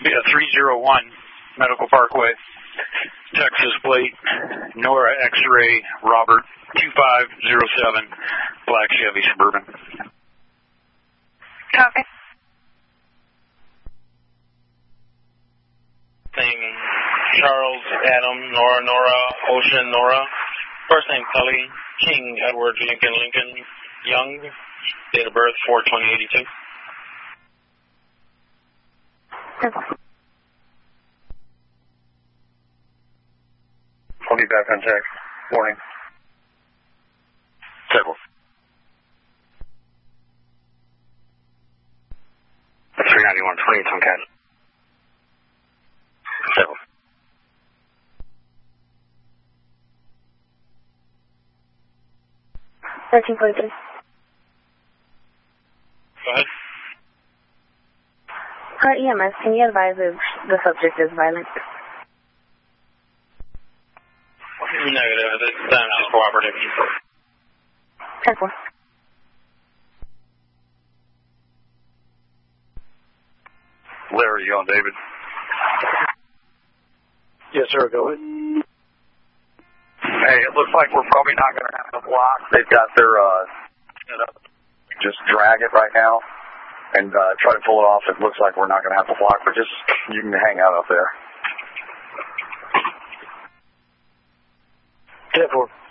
301 Medical Parkway, Texas plate, Nora X-ray, Robert, 2507, black Chevy Suburban. Copy. Name Charles, Adam, Nora, Ocean, Nora. First name Kelly, King, Edward, Lincoln, Young. Date of birth 4/20/82. I'll be back on text. Morning. Several. 391, 28 Tomcat. Several. Go ahead. EMS, can you advise if the subject is violent? Negative. This time is cooperative. 10-4. Larry, you on, David? Yes, sir. Go ahead. Hey, it looks like we're probably not going to have the block. They've got their set up. Just drag it right now and try to pull it off. It looks like we're not going to have the block, but just you can hang out up there. 10-4.